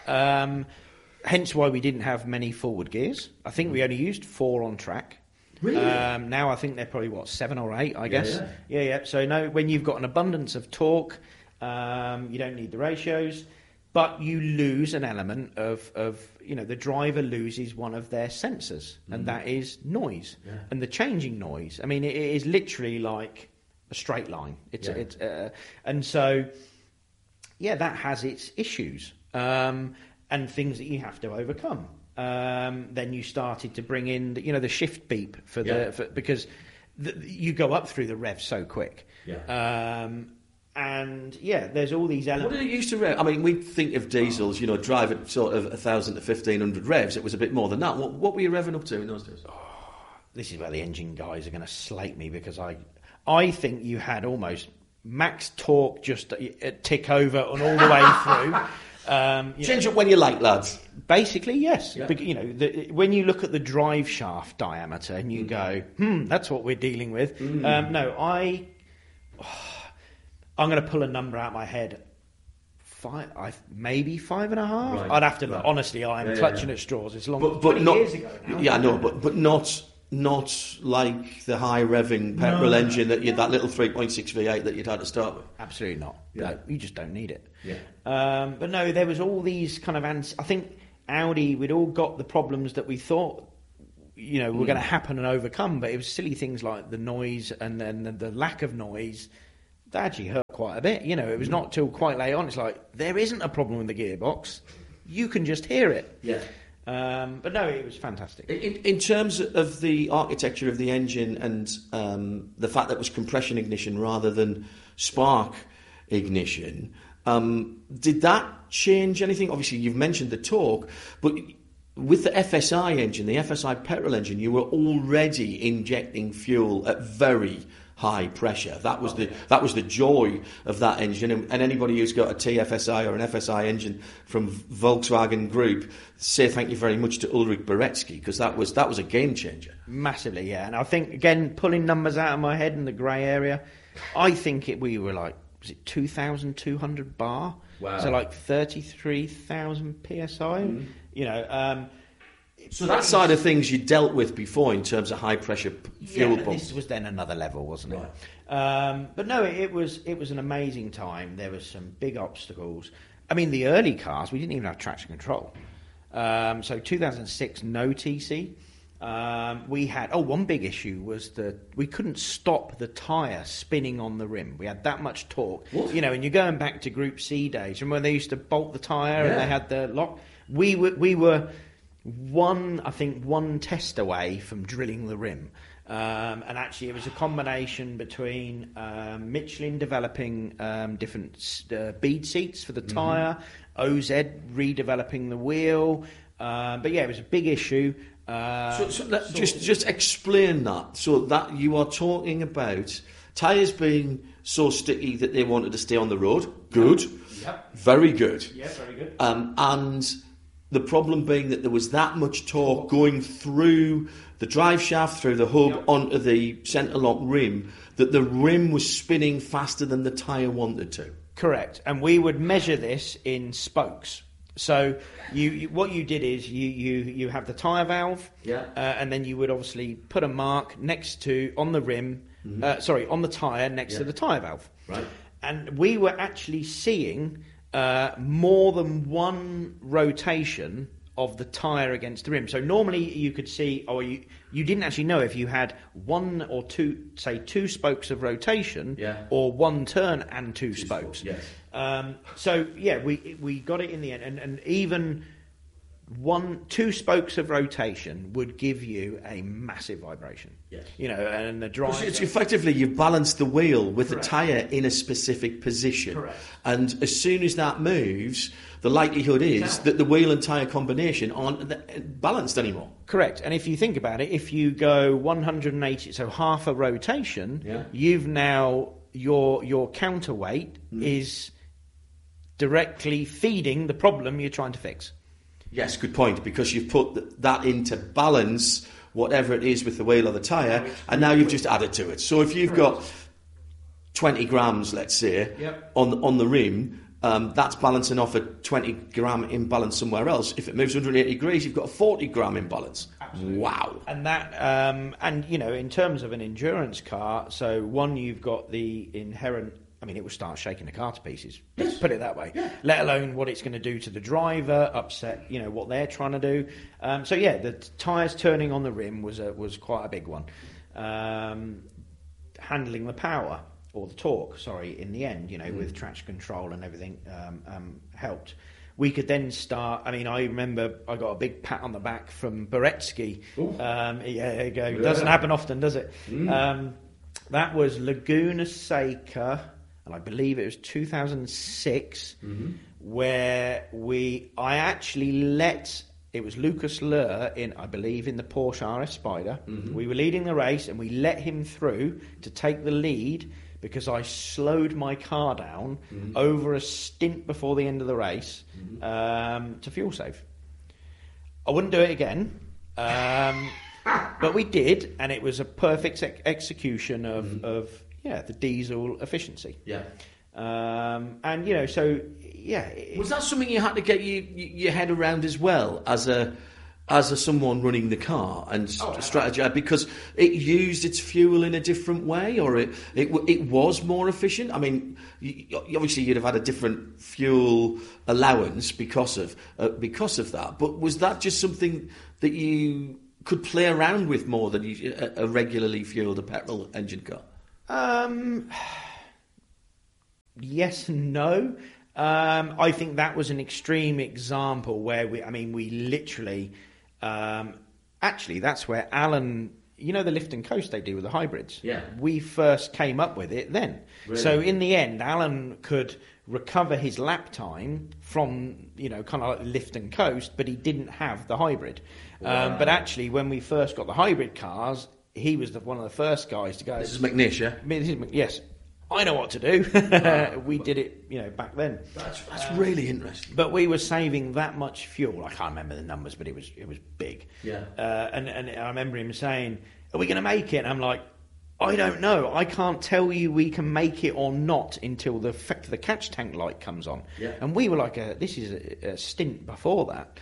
Um, hence why we didn't have many forward gears. I think we only used four on track. Really? Um, now I think they're probably, what, seven or eight, I guess. Yeah, yeah. yeah, yeah. So no, when you've got an abundance of torque, um, you don't need the ratios, but you lose an element of, of, you know, the driver loses one of their sensors, mm. and that is noise. Yeah. And the changing noise, I mean, it, it is literally like a straight line. It's, yeah. it's, uh, and so, yeah, that has its issues. Um, and things that you have to overcome. Um, then you started to bring in, the, you know, the shift beep for the yeah. for, because the, you go up through the rev so quick. Yeah. Um, and yeah, there's all these elements. What did it used to rev? I mean, we think of diesels, you know, drive at sort of a thousand to fifteen hundred revs. It was a bit more than that. What, what were you revving up to in those days? Oh, this is where the engine guys are going to slate me because I, I think you had almost max torque just tick over and all the way through. Um, Change know, it when you like, lads. Basically, yes. Yeah. But, you know, the, when you look at the drive shaft diameter and you mm. go, hmm, that's what we're dealing with. Mm. Um, no, I, oh, I'm going to pull a number out of my head. Five, I, maybe five and a half. Right. I'd have to. Right. Honestly, I'm yeah, clutching yeah, yeah. at straws. It's long, but, but not, years ago now. Yeah, no, but but not not like the high revving petrol no, engine that you that little three point six V eight that you'd had to start with. Absolutely not. Yeah. No, you just don't need it. Yeah. Um, but no, there was all these kind of. Ans- I think Audi, we'd all got the problems that we thought, you know, were mm. going to happen and overcome. But it was silly things like the noise and then the, the lack of noise. That actually hurt quite a bit. You know, it was not till quite late on. It's like, there isn't a problem with the gearbox. You can just hear it. Yeah. Um, but no, it was fantastic. In, in terms of the architecture of the engine and um, the fact that it was compression ignition rather than spark ignition, um, did that change anything? Obviously, you've mentioned the torque, but with the F S I engine, the F S I petrol engine, you were already injecting fuel at very high pressure. That was the that was the joy of that engine, and, and anybody who's got a T F S I or an F S I engine from Volkswagen Group, say thank you very much to Ulrich Beretsky, because that was that was a game changer. Massively, yeah. And I think again, pulling numbers out of my head in the grey area, I think it we were like was it two thousand two hundred bar? Wow. So like thirty-three thousand P S I. Mm. You know. Um, So that side of things you dealt with before in terms of high pressure fuel yeah, pump. This was then another level, wasn't right. it? Um, but no, it, it was it was an amazing time. There was some big obstacles. I mean, the early cars we didn't even have traction control. Um, so two thousand six, no T C. Um, we had oh one big issue was that we couldn't stop the tyre spinning on the rim. We had that much torque. What? You know, and you're going back to Group C days. Remember when they used to bolt the tyre yeah. and they had the lock? We were we were. One, I think, one test away from drilling the rim. Um, and actually, it was a combination between um, Michelin developing um, different uh, bead seats for the mm-hmm. tyre, O Z redeveloping the wheel. Uh, but yeah, it was a big issue. Uh, so, so that, just, just explain that. So that you are talking about tyres being so sticky that they wanted to stay on the road. Good. Yep. Very good. Yeah, very good. Um, and the problem being that there was that much torque going through the drive shaft, through the hub, yep. onto the centre lock rim, that the rim was spinning faster than the tyre wanted to. Correct. And we would measure this in spokes. So you, you what you did is you, you, you have the tyre valve, yeah. uh, and then you would obviously put a mark next to, on the rim, mm-hmm. uh, sorry, on the tyre next yeah. to the tyre valve. Right. And we were actually seeing uh, more than one rotation of the tyre against the rim. So normally you could see, or you, you didn't actually know if you had one or two, say two spokes of rotation, yeah. or one turn and two, two spokes. spokes. Yes. Um, so yeah, we we got it in the end, and, and even one, two spokes of rotation would give you a massive vibration. Yes. You know, and the drive. It's effectively you've balanced the wheel with Correct. the tyre in a specific position. Correct. And as soon as that moves, the likelihood is exactly. that the wheel and tyre combination aren't balanced anymore. Correct. And if you think about it, if you go one hundred eighty, so half a rotation, yeah. you've now your your counterweight mm. is directly feeding the problem you're trying to fix. Yes, good point, because you've put that into balance, whatever it is with the wheel or the tyre, and now you've just added to it. So if you've got twenty grams, let's say, yep. on, on the rim, um, that's balancing off a twenty gram imbalance somewhere else. If it moves one hundred eighty degrees, you've got a forty gram imbalance. Absolutely. Wow. And that, um, and you know, in terms of an endurance car, so one, you've got the inherent, I mean, it will start shaking the car to pieces. Let's put it that way. Yeah. Let alone what it's going to do to the driver, upset, you know, what they're trying to do. Um, so yeah, the tyres turning on the rim was a, was quite a big one. Um, handling the power or the torque, sorry, in the end, you know, mm. with traction control and everything, um, um, helped. We could then start. I mean, I remember I got a big pat on the back from Beretsky. Um, yeah, there you go. Yeah. Doesn't happen often, does it? Mm. Um, that was Laguna Seca. And I believe it was two thousand six, mm-hmm. where we, I actually let, it was Lucas Luhr in, I believe, in the Porsche R S Spider. Mm-hmm. We were leading the race and we let him through to take the lead because I slowed my car down Mm-hmm. over a stint before the end of the race Mm-hmm. um, to fuel save. I wouldn't do it again, um, but we did, and it was a perfect ex- execution of, Mm-hmm. of yeah the diesel efficiency. Yeah. Um, and you know, so yeah, it- Was that something you had to get you, you, your head around as well as a as a someone running the car and st- strategy, because it used its fuel in a different way, or it it, w- it was more efficient? I mean, you, you- obviously you'd have had a different fuel allowance because of uh, because of that. But was that just something that you could play around with more than you, a, a regularly fueled a petrol engine car? Um, yes and no. Um, I think that was an extreme example where we, I mean, we literally, um, actually, that's where Alan, you know, the lift and coast they do with the hybrids. Yeah. We first came up with it then. Really? So in the end, Alan could recover his lap time from, you know, kind of like lift and coast, but he didn't have the hybrid. Um, but actually, when we first got the hybrid cars, he was the, one of the first guys to go. This is McNish, yeah? This is Mc- Yes, I know what to do. We did it, you know, back then. That's, that's really interesting. But we were saving that much fuel. I can't remember the numbers, but it was it was big. Yeah. Uh, and and I remember him saying, "Are we going to make it?" And I'm like, "I don't know. I can't tell you we can make it or not until the fa- the catch tank light comes on." Yeah. And we were like, a, "This is a, a stint before that."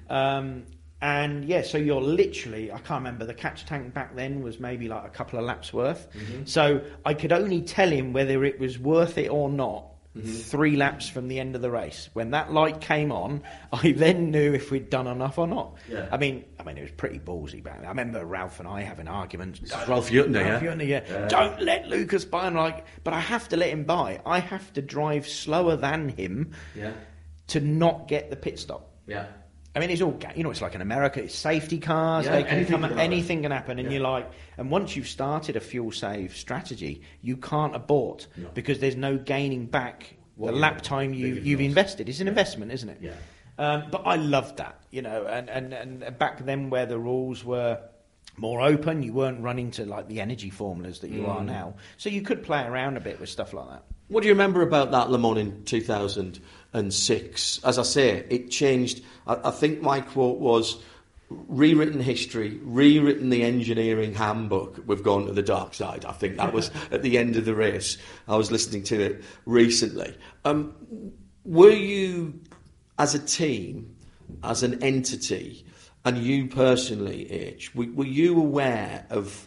Um, And yeah, so you're literally, I can't remember, the catch tank back then was maybe like a couple of laps worth. So I could only tell him whether it was worth it or not three laps from the end of the race. When that light came on, I then knew if we'd done enough or not. Yeah. I mean, I mean, it was pretty ballsy back then. I remember Ralph and I having arguments. This is Ralph Yutner, Ralph yeah? Yutner, yeah. Don't let Lucas buy. And like, but I have to let him buy. I have to drive slower than him Yeah. to not get the pit stop. Yeah. I mean, it's all, ga- you know, it's like in America, it's safety cars, Yeah, they can anything come, can happen. anything can happen, and Yeah. you're like, and once you've started a fuel save strategy, you can't abort No. because there's no gaining back What the you- lap time you, big you've loss. invested. It's an investment, isn't it? Yeah. Um, but I loved that, you know, and, and, and back then where the rules were more open, you weren't running to like the energy formulas that you Mm. are now, so you could play around a bit with stuff like that. What do you remember about that Le Mans in two thousand six? As I say, it changed. I, I think my quote was, rewritten history, rewritten the engineering handbook, we've gone to the dark side. I think that was at the end of the race. I was listening to it recently. Um, were you, as a team, as an entity, and you personally, H, were, were you aware of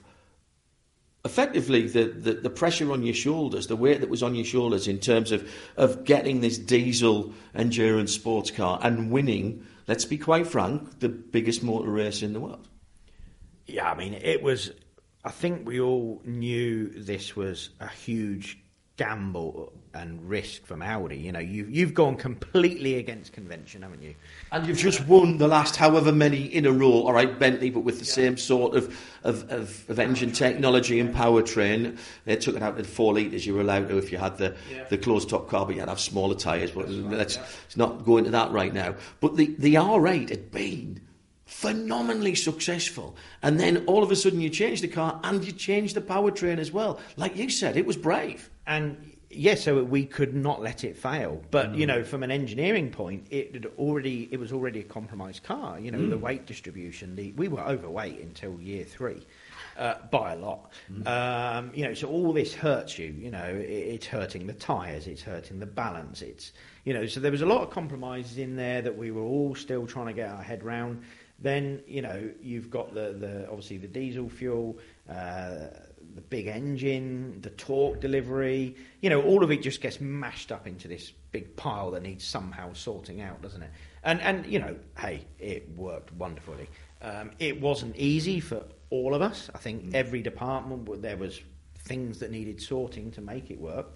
effectively the, the, the pressure on your shoulders, the weight that was on your shoulders in terms of, of getting this diesel endurance sports car and winning, let's be quite frank, the biggest motor race in the world? Yeah, I mean, it was, I think we all knew this was a huge gamble and risk from Audi. You know, you've, you've gone completely against convention, haven't you? And you've just won the last however many in a row, all right, Bentley, but with the same sort of, of, of, of engine technology and powertrain. They took it out to four litres, you were allowed to if you had the, the closed-top car, but you had to have smaller tyres. But let's, let's not go into that right now. But the, the R eight had been phenomenally successful, and then all of a sudden you change the car and you change the powertrain as well. Like you said, it was brave. And yes, so we could not let it fail. But you know, from an engineering point, it had already it was already a compromised car. You know, Mm. the weight distribution. The, we were overweight until year three, uh, by a lot. Mm. Um, you know, so all this hurts you. You know, it, it's hurting the tyres, it's hurting the balance. It's you know, so there was a lot of compromises in there that we were all still trying to get our head round. Then you know, you've got the the obviously the diesel fuel. Uh, the big engine, the torque delivery, you know, all of it just gets mashed up into this big pile that needs somehow sorting out, doesn't it? And, and you know, hey, it worked wonderfully. Um, it wasn't easy for all of us. I think every department, there was things that needed sorting to make it work.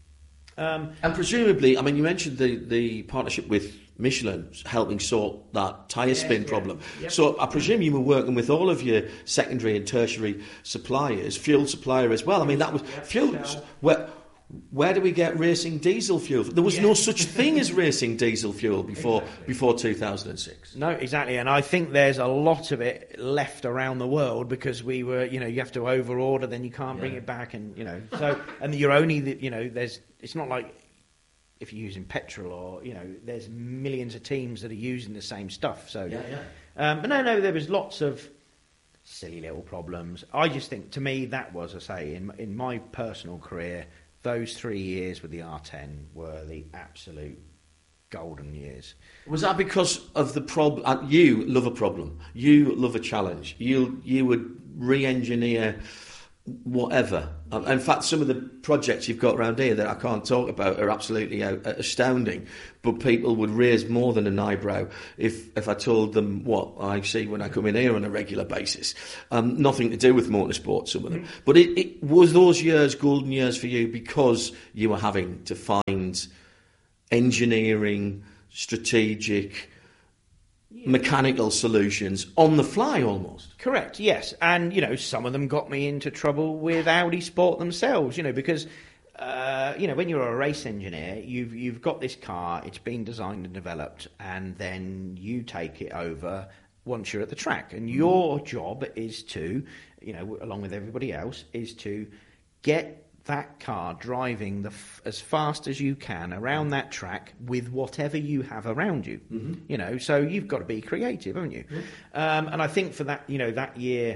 Um, And presumably, I mean, you mentioned the, the partnership with Michelin helping sort that tyre spin yeah. problem. Yep. So I presume you were working with all of your secondary and tertiary suppliers, fuel supplier as well. I mean, that was fuel. Where, where do we get racing diesel fuel? There was yeah. no such thing as racing diesel fuel before exactly. before two thousand six. No, exactly. And I think there's a lot of it left around the world because we were, you know, you have to over order, then you can't yeah. bring it back, and you know, so and you're only, you know, there's. It's not like if you're using petrol or, you know, there's millions of teams that are using the same stuff. So, yeah, yeah. Um, but no, no, there was lots of silly little problems. I just think, to me, that was, I say, in in my personal career. Those three years with the R ten were the absolute golden years. Was that because of the problem? Uh, you love a problem. You love a challenge. You you would re-engineer whatever. Uh, in fact, some of the projects you've got around here that I can't talk about are absolutely out, uh, astounding. But people would raise more than an eyebrow if, if I told them what I see when I come in here on a regular basis. Um, nothing to do with motorsport, some of them. Mm-hmm. But it, it was those years golden years for you because you were having to find engineering, strategic, yeah. mechanical solutions on the fly almost. Correct, yes. And, you know, some of them got me into trouble with Audi Sport themselves, you know, because... Uh, you know, when you're a race engineer, you've you've got this car, it's been designed and developed, and then you take it over once you're at the track. And your job is to, you know, along with everybody else, is to get that car driving the f- as fast as you can around that track with whatever you have around you. Mm-hmm. You know, so you've got to be creative, haven't you? Mm-hmm. Um, and I think for that, you know, that year,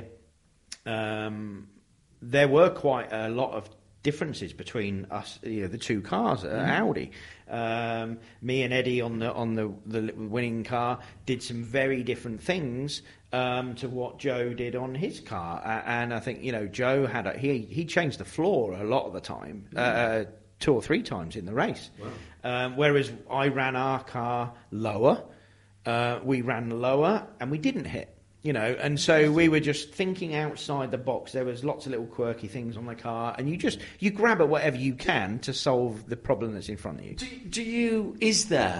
um, there were quite a lot of differences between us, you know, the two cars at mm. Audi. Um, me and Eddie on the on the, the winning car did some very different things um, to what Joe did on his car, uh, and I think, you know, Joe had a, he he changed the floor a lot of the time, mm. uh, two or three times in the race. Wow. Um, whereas I ran our car lower, uh, we ran lower, and we didn't hit. You know, and so we were just thinking outside the box. There was lots of little quirky things on the car, and you just you grab at whatever you can to solve the problem that's in front of you. Do, do you? Is there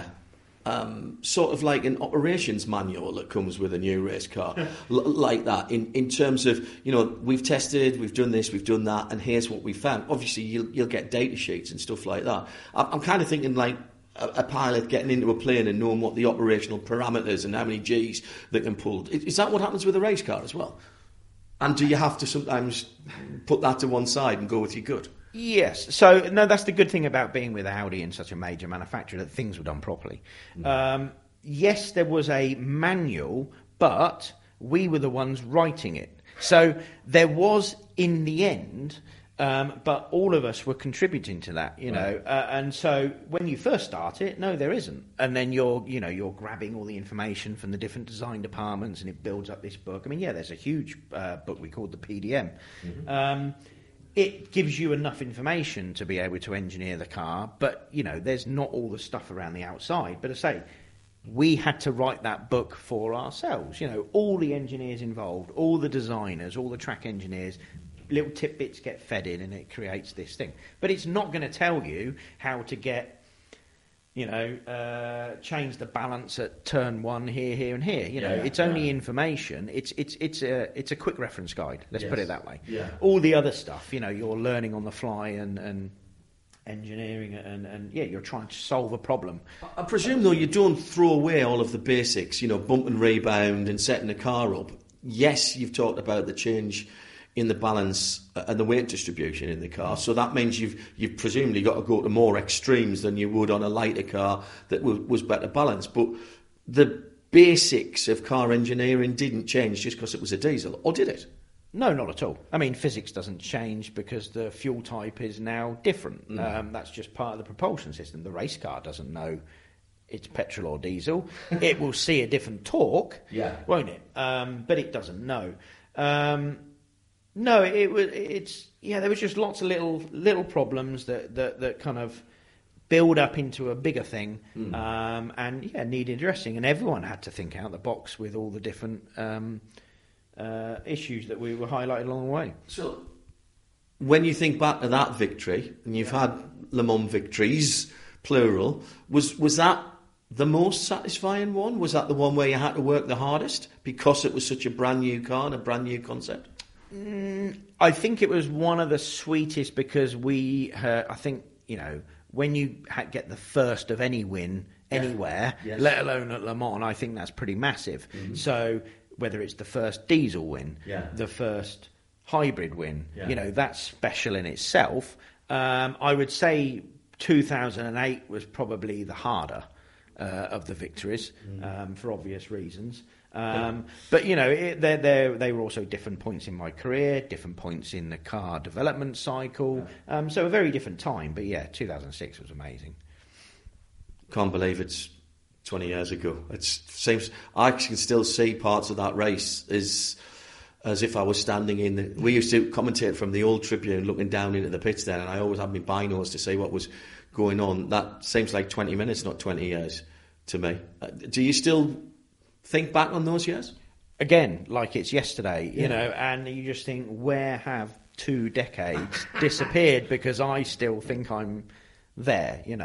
um, sort of like an operations manual that comes with a new race car, l- like that? In in terms of, you know, we've tested, we've done this, we've done that, and here's what we found. Obviously, you'll you'll get data sheets and stuff like that. I'm, I'm kind of thinking like. A pilot getting into a plane and knowing what the operational parameters and how many G's they can pull. Is that what happens with a race car as well? And do you have to sometimes put that to one side and go with your gut? Yes. So, no, that's the good thing about being with Audi and such a major manufacturer, that things were done properly. Mm. Um, yes, there was a manual, but we were the ones writing it. So there was, in the end... Um, but all of us were contributing to that, you know, right. uh, and so when you first start it, no, there isn't, and then you're, you know, you're grabbing all the information from the different design departments, and it builds up this book. I mean, yeah, there's a huge uh, book we called the P D M. Mm-hmm. Um, it gives you enough information to be able to engineer the car, but you know, there's not all the stuff around the outside. But I say, we had to write that book for ourselves. You know, all the engineers involved, all the designers, all the track engineers. Little tidbits get fed in and it creates this thing. But it's not going to tell you how to get, you know, uh, change the balance at turn one here, here and here. You know, yeah, it's only yeah. information. It's it's it's a it's a quick reference guide. Let's yes. put it that way. Yeah. All the other stuff, you know, you're learning on the fly and, and engineering and, and, yeah, you're trying to solve a problem. I presume, though, you don't throw away all of the basics, you know, bump and rebound and setting the car up. Yes, you've talked about the change in the balance and the weight distribution in the car. So that means you've you've presumably got to go to more extremes than you would on a lighter car that was, was better balanced. But the basics of car engineering didn't change just because it was a diesel, or did it? No, not at all. I mean, physics doesn't change because the fuel type is now different. Mm. Um, that's just part of the propulsion system. The race car doesn't know it's petrol or diesel. It will see a different torque, yeah. won't it? Um, but it doesn't know. Um, No, it was. It's yeah. There was just lots of little little problems that, that, that kind of build up into a bigger thing, mm. um, and yeah, needed addressing. And everyone had to think out the box with all the different um, uh, issues that we were highlighted along the way. So, when you think back to that victory, and you've yeah. had Le Mans victories, plural, was was that the most satisfying one? Was that the one where you had to work the hardest because it was such a brand new car and a brand new concept? Mm, I think it was one of the sweetest because we, uh, I think, you know, when you ha- get the first of any win anywhere, yes. let alone at Le Mans, I think that's pretty massive. Mm-hmm. So whether it's the first diesel win, yeah. the first hybrid win, yeah. you know, that's special in itself. Um, I would say two thousand eight was probably the harder uh, of the victories mm. um, for obvious reasons. Um, yeah. But, you know, it, they're, they're, they were also different points in my career, different points in the car development cycle. Yeah. Um, so a very different time. But, yeah, two thousand six was amazing. Can't believe it's twenty years ago. It's seems I can still see parts of that race as as if I was standing in the... We used to commentate from the old Tribune looking down into the pits then, and I always had my binos to see what was going on. That seems like twenty minutes, not twenty years to me. Uh, do you still think back on those years? Again, like it's yesterday, you yeah. know, and you just think, where have two decades disappeared? Because I still think I'm there, you know.